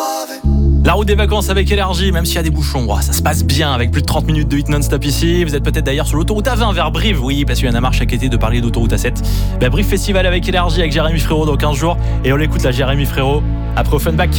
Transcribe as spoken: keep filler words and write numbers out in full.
La route des vacances avec énergie, même s'il y a des bouchons, oh, ça se passe bien avec plus de trente minutes de hit non-stop ici. Vous êtes peut-être d'ailleurs sur l'autoroute A vingt vers Brive, oui, parce qu'il y en a marre chaque été de parler d'autoroute A sept. Bah, Brive Festival avec énergie avec Jérémy Frérot dans quinze jours. Et on l'écoute là, Jérémy Frérot, après Offenbach.